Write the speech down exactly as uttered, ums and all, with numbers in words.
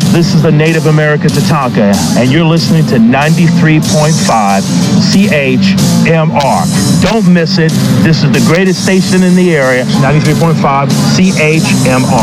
This is the Native American Tatanka, and you're listening to ninety-three point five C H M R. Don't miss it. This is the greatest station in the area, ninety-three point five C H M R.